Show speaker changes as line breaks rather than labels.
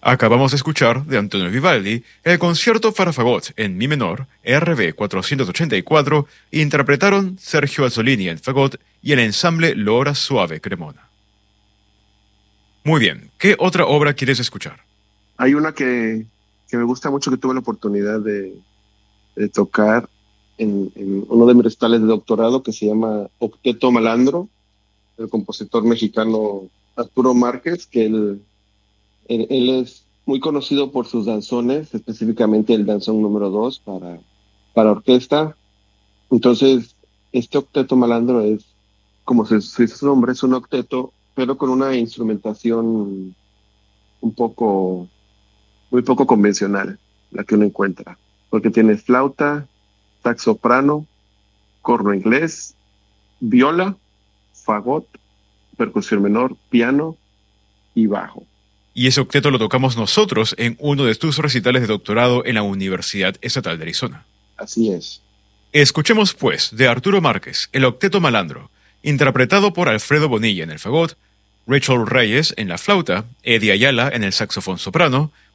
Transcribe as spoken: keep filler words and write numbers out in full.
Acabamos de escuchar de Antonio Vivaldi el concierto para fagot en mi menor, R B cuatrocientos ochenta y cuatro, interpretaron Sergio Azzolini en fagot y el ensamble L'Ora Suave Cremona. Muy bien, ¿qué otra obra quieres escuchar?
Hay una que, que me gusta mucho, que tuve la oportunidad de, de tocar en, en uno de mis recitales de doctorado, que se llama Octeto Malandro, del compositor mexicano Arturo Márquez, que él, él, él es muy conocido por sus danzones, específicamente el danzón número dos para, para orquesta. Entonces, este Octeto Malandro es, como se dice su nombre, es un octeto, pero con una instrumentación un poco, muy poco convencional, la que uno encuentra, porque tiene flauta, sax soprano, corno inglés, viola, fagot, percusión menor, piano y bajo.
Y ese octeto lo tocamos nosotros en uno de tus recitales de doctorado en la Universidad Estatal de Arizona.
Así es.
Escuchemos, pues, de Arturo Márquez, el Octeto Malandro, interpretado por Alfredo Bonilla en el fagot, Rachel Reyes en la flauta, Eddie Ayala en el saxofón soprano,